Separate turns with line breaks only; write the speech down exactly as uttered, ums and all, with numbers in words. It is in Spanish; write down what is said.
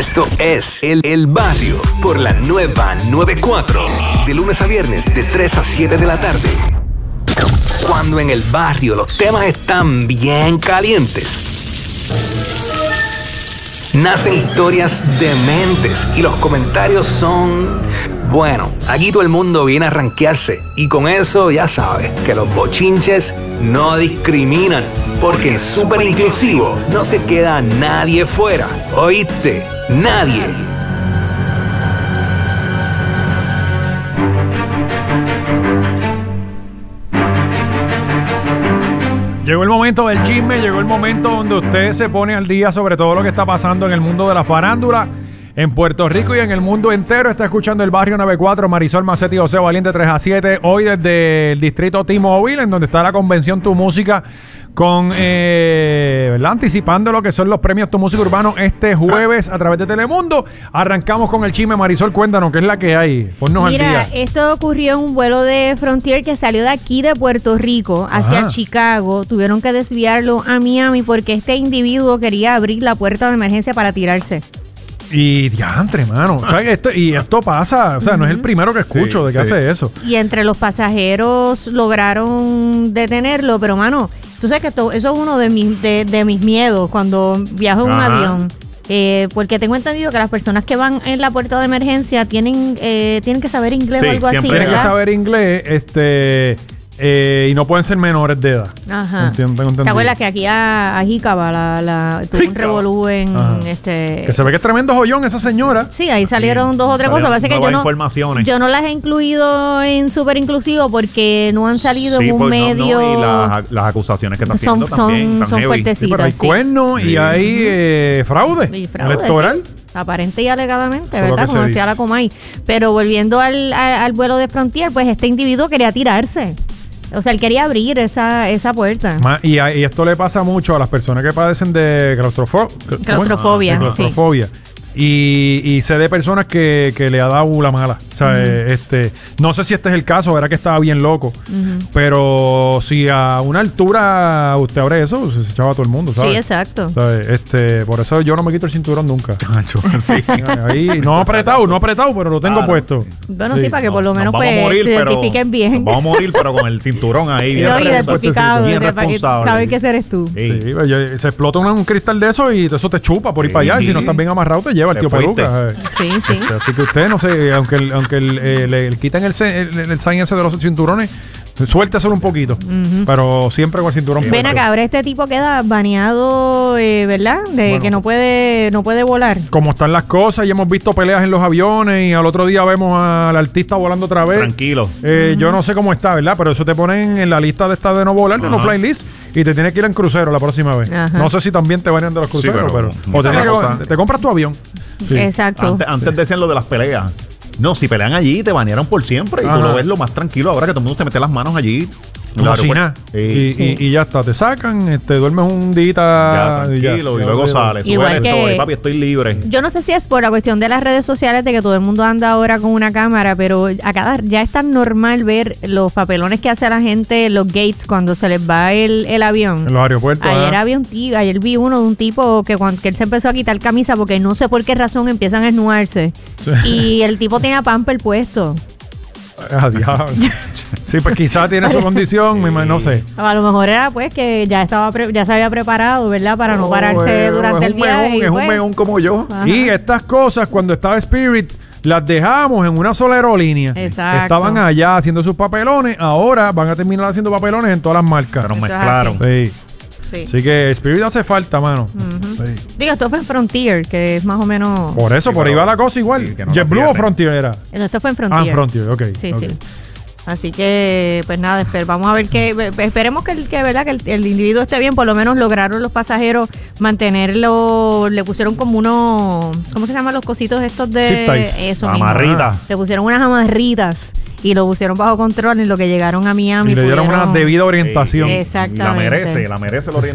Esto es El, el Barrio por la nueva noventa y cuatro. De lunes a viernes de tres a siete de la tarde. Cuando en el barrio los temas están bien calientes, nacen historias dementes y los comentarios son... Bueno, aquí todo el mundo viene a rankearse y con eso ya sabes que los bochinches no discriminan, porque en Súper Inclusivo no se queda nadie fuera. ¿Oíste? Nadie.
Llegó el momento del chisme, llegó el momento donde usted se pone al día sobre todo lo que está pasando en el mundo de la farándula en Puerto Rico y en el mundo entero. Está escuchando El Barrio noventa y cuatro, Marisol Macetti y José Valiente tres a siete. Hoy desde el distrito T-Mobile, en donde está la convención Tu Música, con eh, ¿verdad? Anticipando lo que son los premios Tu Música Urbano este jueves a través de Telemundo. Arrancamos con el chisme. Marisol, cuéntanos, ¿qué es la que hay? Ponnos
Mira,
al día.
Esto ocurrió en un vuelo de Frontier que salió de aquí de Puerto Rico hacia
Ajá.
Chicago. Tuvieron que desviarlo a Miami porque este individuo quería abrir la puerta de emergencia para tirarse.
Y diantre, mano. O sea, esto, y esto pasa, o sea, no es el primero que escucho
Sí,
de que
sí.
hace eso.
Y entre los pasajeros lograron detenerlo, pero mano, tú sabes que esto, eso es uno de mis, de, de mis miedos cuando viajo en un
Ajá.
avión. Eh, porque tengo entendido que las personas que van en la puerta de emergencia tienen, eh, tienen que saber inglés
Sí,
o algo así,
siempre
Tienen que
¿verdad?
saber inglés, este, eh, y no pueden ser menores de edad.
Ajá.
Entiendo, tengo
¿Te
entendido.
acuerdas que aquí a, a Jícaba la, la, tuvo un
Jícaba.
revolú en
Ajá.
este...
Que se ve que es tremendo joyón esa señora.
Sí, ahí salieron dos o tres cosas.
Salieron
Parece que yo
nuevas
no,
informaciones.
yo no las he incluido en Súper Inclusivo porque no han salido
Sí,
en un
pues, no,
medio...
no, y las, las acusaciones que está
Son-
haciendo
son-
también están
son
heavy.
fuertes.
Sí, pero hay
sí.
cuernos y
Sí.
hay eh, fraude,
Y fraude,
electoral.
sí. Aparente y alegadamente,
Eso es lo
¿verdad?
que
Como
se
decía
dice.
la Comay. Pero volviendo al, al, al vuelo de Frontier, pues este individuo quería tirarse. O sea, él quería abrir esa, esa puerta.
Ma- Y, a- y esto le pasa mucho a las personas que padecen de claustrofo- ¿cómo es?
Claustrofobia,
De claustrofobia. Y, y sé de personas que, que le ha dado la mala. O sea, eh, este, no sé si este es el caso, verá que estaba bien loco.
Ujú.
Pero si a una altura usted abre eso, se echaba a todo el mundo, ¿sabes?
Sí, exacto.
¿Sabes? Este, por eso yo no me quito el cinturón nunca.
Tacho, sí.
Ahí, no apretado, no apretado, pero lo tengo
Claro.
puesto.
Bueno, sí,
Sí.
para que por lo
Nos
menos
vamos a
pues,
morir,
te
pero-
identifiquen bien.
Nos vamos a morir, pero con el cinturón ahí. bien
No, y
responsable.
identificado,
Bien
de- para que
responsable.
saber que ese eres tú.
Sí.
Sí, pues, ya- se explota un, un cristal de eso y eso te chupa por ir
Sí.
para allá. Y si no estás bien amarrado, te lleva el
Te
tío
fuiste.
peluca. ¿sabes?
Sí, sí.
Este, así que usted, no sé, aunque, el- aunque el, eh, le, le quitan el, ce- el, el sign ese de los cinturones, suélteselo un poquito.
Ujú.
Pero siempre con el cinturón
Ven
puesto.
acá, ahora este tipo queda baneado, eh, ¿verdad? De
Bueno.
que no puede, no puede volar.
Como están las cosas, y hemos visto peleas en los aviones, y al otro día vemos al artista volando otra vez.
Tranquilo.
Eh, Yo no sé cómo está, ¿verdad? Pero eso te ponen en la lista de esta de no volar, de no
Ajá.
fly list, y te tienes que ir en crucero la próxima vez.
Ajá.
No sé si también te banean de los
Sí,
cruceros,
pero-
pero. O te, tienes
Otra cosa.
que, te compras tu avión. Sí.
Exacto.
Antes, antes decían lo de las peleas. No, si pelean allí, te banearon por siempre. Y
Ajá.
tú lo ves lo más tranquilo ahora que todo el mundo se mete las manos allí. en el
Como si
aeropuerto.
nada.
Sí.
Y, y- y ya está, te sacan, este, duermes un día
Ya, tranquilo. Y, luego sales.
Igual
Sube el
que-
story, papi, estoy libre.
Yo no sé si es por la cuestión de las redes sociales de que todo el mundo anda ahora con una cámara, pero a cada, ya es tan normal ver los papelones que hace la gente en los gates cuando se les va el, el avión.
En los aeropuertos.
Ayer
ah.
había un tío, ayer vi uno de un tipo que cuando que él se empezó a quitar camisa porque no sé por qué razón empiezan a esnuarse.
Sí.
Y el tipo tenía pamper puesto.
Ah, diablo. Sí, pues quizás tiene su condición, me imagino, no sé.
A lo mejor era pues que ya estaba pre- ya se había preparado, ¿verdad? Para no
Oh,
pararse
eh,
durante
es
el
un
viaje.
meón,
y,
Es un
pues,
meón como yo.
Ajá.
Y estas cosas, cuando estaba Spirit, las dejamos en una sola aerolínea.
Exacto.
Estaban allá haciendo sus papelones, ahora van a terminar haciendo papelones en todas las marcas.
Pero nos
Eso es
mezclaron.
Sí.
Sí.
Así que Spirit hace falta, mano.
Ujú.
Sí.
Digo, esto fue en Frontier, que es más o menos...
Por eso,
Sí,
por ahí
pero-
va la cosa igual.
sí, que no la
JetBlue o
cierren.
Frontier era.
No, esto fue en
Ah,
Frontier.
Frontier, ok.
Sí,
ok.
sí. Así que, pues nada, esper- vamos a ver que, esperemos que, el, que, ¿verdad? que el, el individuo esté bien, por lo menos lograron los pasajeros mantenerlo, le pusieron como unos, ¿cómo se llaman los cositos estos de
Zip ties.
eso mismo?
Amarritas.
Le pusieron unas amarritas y lo pusieron bajo control en lo que llegaron a Miami.
Y le dieron
pudieron-
una debida orientación.
Sí,
Exactamente.
Y la merece, la merece la orientación.